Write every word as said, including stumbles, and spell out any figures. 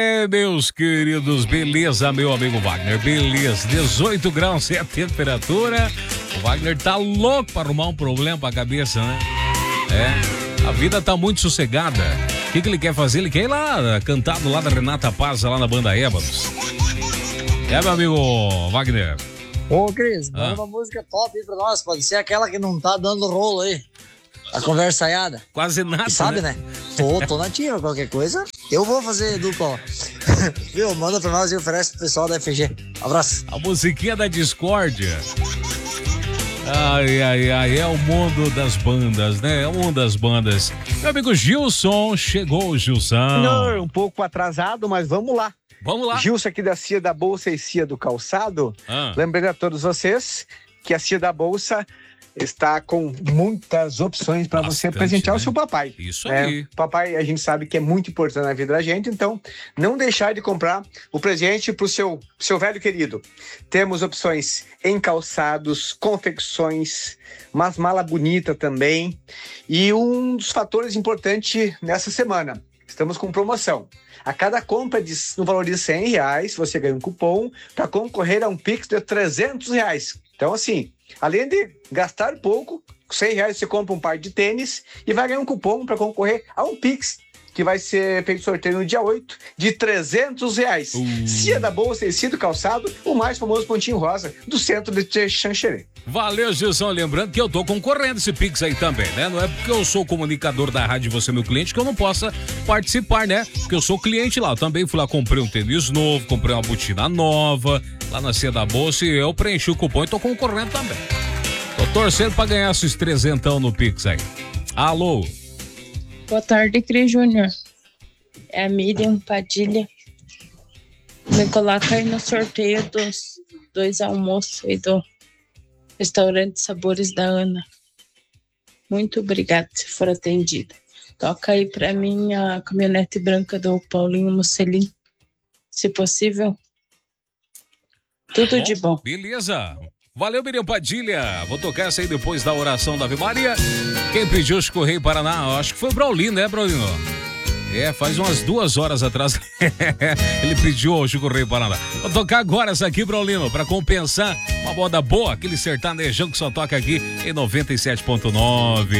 É, meus queridos, beleza, meu amigo Wagner, beleza, dezoito graus é a temperatura. O Wagner tá louco pra arrumar um problema pra cabeça, né? É, a vida tá muito sossegada. O que, que ele quer fazer? Ele quer ir lá, cantar do lado da Renata Paz, lá na banda Ébanos. É, meu amigo Wagner. Ô, Cris, Ah. manda uma música top aí pra nós. Pode ser aquela que não tá dando rolo aí. A conversaiada. Quase nada, Sabe, né? né? Tô, tô nativa, qualquer coisa. Eu vou fazer dupla, ó. Viu? Manda pra nós e oferece pro pessoal da F G. Abraço. A musiquinha da discórdia. Ai, ai, ai, é o mundo das bandas, né? É o mundo das bandas. Meu amigo Gilson, chegou, Gilson. Não, um pouco atrasado, mas vamos lá. Vamos lá. Gilson aqui da Cia da Bolsa e Cia do Calçado. Ah. Lembrando a todos vocês que a Cia da Bolsa está com muitas opções para você Bastante, presentear né? o seu papai. Isso É, aí. papai, a gente sabe que é muito importante na vida da gente, então não deixar de comprar o presente para o seu, seu velho querido. Temos opções em calçados, confecções, umas mala bonita também. E um dos fatores importantes nessa semana, estamos com promoção. A cada compra de, no valor de cem reais, você ganha um cupom para concorrer a um Pix de trezentos reais. Então, assim, além de gastar pouco, com cem reais você compra um par de tênis e vai ganhar um cupom para concorrer a um Pix, que vai ser feito sorteio no dia oito, de trezentos reais. Uh. Cia da Bolsa e Cia do Calçado, o mais famoso pontinho rosa do centro de Xanxerê. Valeu, Gilson. Lembrando que eu tô concorrendo esse Pix aí também, né? Não é porque eu sou comunicador da rádio e você é meu cliente que eu não possa participar, né? Porque eu sou cliente lá. Eu também fui lá, comprei um tênis novo, comprei uma botina nova, lá na Cia da Bolsa, e eu preenchi o cupom e tô concorrendo também. Tô torcendo pra ganhar esses trezentão no Pix aí. Alô? Boa tarde, Cris Júnior. É a Miriam Padilha. Me coloca aí no sorteio dos dois almoços aí do restaurante Sabores da Ana. Muito obrigada se for atendida. Toca aí pra mim a caminhonete branca do Paulinho Mussolini, se possível. Tudo Bom, de bom. Beleza. Valeu, Miriam Padilha. Vou tocar essa aí depois da oração da Ave Maria. Quem pediu o Correio Paraná? Acho que foi o Braulino, né, Braulino? É, faz umas duas horas atrás ele pediu o Correio Paraná. Vou tocar agora essa aqui, Braulino, pra compensar uma moda boa, aquele sertanejão que só toca aqui em noventa e sete ponto nove.